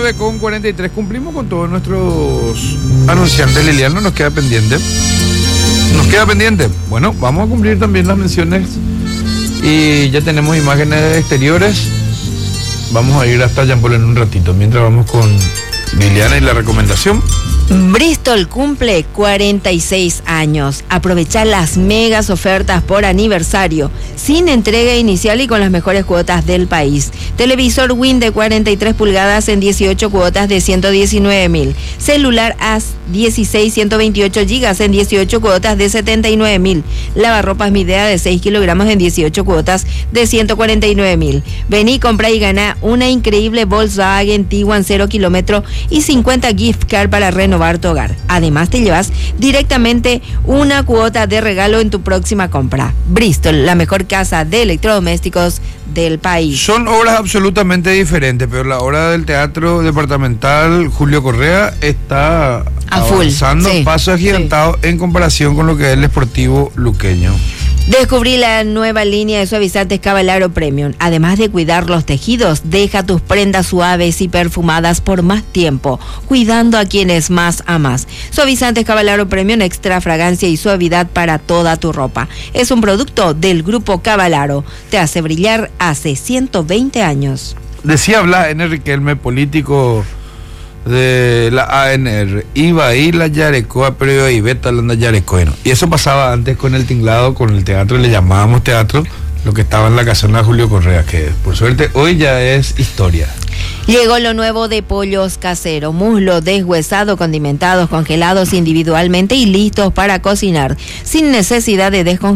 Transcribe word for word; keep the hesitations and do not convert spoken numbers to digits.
nueve con cuarenta y tres. Cumplimos con todos nuestros anunciantes, Liliana, nos queda pendiente. Nos queda pendiente. Bueno, vamos a cumplir también las menciones. Y ya tenemos imágenes exteriores. Vamos a ir hasta Jean-Paul en un ratito, mientras vamos con Liliana y la recomendación. Bristol cumple cuarenta y seis años. Aprovecha las megas ofertas por aniversario, sin entrega inicial y con las mejores cuotas del país. Televisor Win de cuarenta y tres pulgadas en dieciocho cuotas de ciento diecinueve mil. Celular A S dieciséis ciento veintiocho gigas en dieciocho cuotas de setenta y nueve mil. Lavarropas Midea de seis kilogramos en dieciocho cuotas de ciento cuarenta y nueve mil. Vení, compra y gana una increíble Volkswagen Tiguan cero kilómetro y cincuenta gift card para renovar tu hogar. Además te llevas directamente una cuota de regalo en tu próxima compra. Bristol, la mejor casa de electrodomésticos del país. Son obras absolutamente diferentes, pero la obra del Teatro Departamental Julio Correa está a avanzando full, sí, paso agigantado sí. en comparación con lo que es el Sportivo Luqueño. Descubrí la nueva línea de suavizantes Cavalaro Premium. Además de cuidar los tejidos, deja tus prendas suaves y perfumadas por más tiempo, cuidando a quienes más amas. Suavizantes Cavalaro Premium, extra fragancia y suavidad para toda tu ropa. Es un producto del Grupo Cavalaro. Te hace brillar hace ciento veinte años. Decía Blas N. Riquelme, político de la A N R, iba a ir la Yarecoa, pero iba a ir Beta la Yarecoeno. Y eso pasaba antes con el tinglado, con el teatro, le llamábamos teatro, lo que estaba en la casona de Julio Correa, que por suerte hoy ya es historia. Llegó lo nuevo de Pollos Casero, muslo deshuesado, condimentados, congelados individualmente y listos para cocinar, sin necesidad de descongelar.